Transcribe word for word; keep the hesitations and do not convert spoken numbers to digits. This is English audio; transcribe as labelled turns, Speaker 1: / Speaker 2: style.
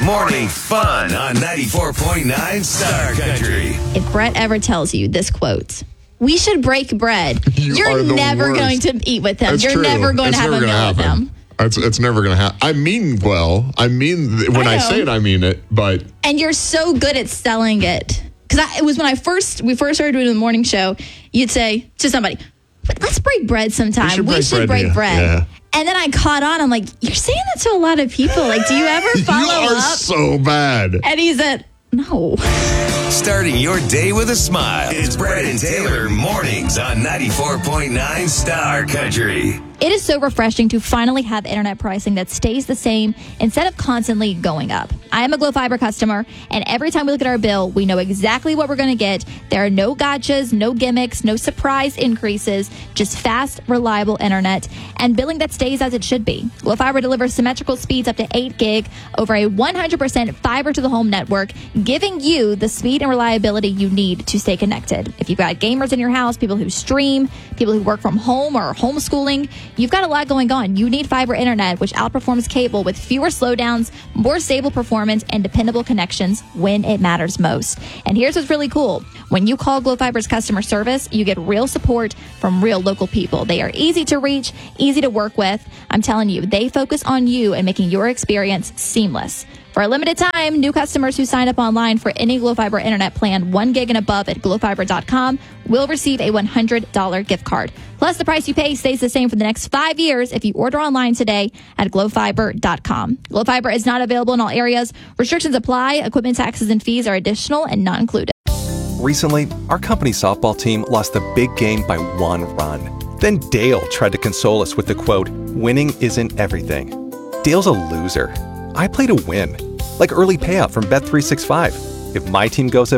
Speaker 1: Morning fun on ninety-four point nine Star Country.
Speaker 2: If Brett ever tells you this quote, we should break bread,
Speaker 3: You
Speaker 2: you're
Speaker 3: are the
Speaker 2: never
Speaker 3: worst.
Speaker 2: going to eat with him.
Speaker 3: That's
Speaker 2: You're
Speaker 3: true.
Speaker 2: never going
Speaker 3: It's
Speaker 2: to have
Speaker 3: never
Speaker 2: a meal
Speaker 3: gonna
Speaker 2: with
Speaker 3: happen.
Speaker 2: him.
Speaker 3: It's, it's never going to happen. I mean well. I mean, th- when
Speaker 2: I
Speaker 3: I,
Speaker 2: know.
Speaker 3: say it, I mean it. But
Speaker 2: And you're so good at selling it. Because it was when I first, we first started doing the morning show, you'd say to somebody, let's break bread sometime.
Speaker 3: should
Speaker 2: We
Speaker 3: break
Speaker 2: should
Speaker 3: bread,
Speaker 2: break
Speaker 3: yeah.
Speaker 2: bread.
Speaker 3: Yeah.
Speaker 2: And then I caught on. I'm like, you're saying that to a lot of people. Like, do you ever follow
Speaker 3: you are
Speaker 2: up?
Speaker 3: so bad.
Speaker 2: And he said, no.
Speaker 1: Starting your day with a smile. It's Brett and Taylor mornings on ninety-four point nine Star Country.
Speaker 2: It is so refreshing to finally have internet pricing that stays the same instead of constantly going up. I am a Glo Fiber customer, and every time we look at our bill, we know exactly what we're going to get. There are no gotchas, no gimmicks, no surprise increases, just fast, reliable internet, and billing that stays as it should be. Glo Fiber delivers symmetrical speeds up to eight gig over a one hundred percent fiber-to-the-home network, giving you the speed and reliability you need to stay connected. If you've got gamers in your house, people who stream, people who work from home or homeschooling, you've got a lot going on. You need fiber internet, which outperforms cable with fewer slowdowns, more stable performance, and dependable connections when it matters most. And here's what's really cool. When you call Glo Fiber's customer service, you get real support from real local people. They are easy to reach, easy to work with. I'm telling you, they focus on you and making your experience seamless. For a limited time, new customers who sign up online for any Glo Fiber internet plan, one gig and above at glo fiber dot com, will receive a one hundred dollars gift card. Plus, the price you pay stays the same for the next five years if you order online today at glo fiber dot com. Glo Fiber is not available in all areas. Restrictions apply. Equipment taxes and fees are additional and not included.
Speaker 4: Recently, our company softball team lost the big game by one run. Then Dale tried to console us with the quote, "Winning isn't everything." Dale's a loser. I play to win, like early payout from Bet three sixty-five. If my team goes up